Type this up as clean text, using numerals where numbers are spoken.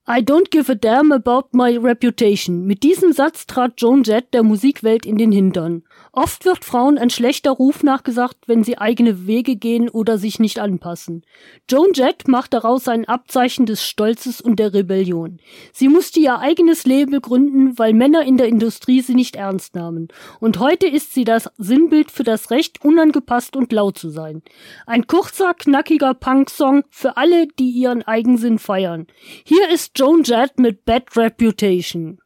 I don't give a damn about my reputation. Mit diesem Satz trat Joan Jett der Musikwelt in den Hintern. Oft wird Frauen ein schlechter Ruf nachgesagt, wenn sie eigene Wege gehen oder sich nicht anpassen. Joan Jett macht daraus ein Abzeichen des Stolzes und der Rebellion. Sie musste ihr eigenes Label gründen, weil Männer in der Industrie sie nicht ernst nahmen. Und heute ist sie das Sinnbild für das Recht, unangepasst und laut zu sein. Ein kurzer, knackiger Punk-Song für alle, die ihren Eigensinn feiern. Hier ist Joan Jett mit Bad Reputation.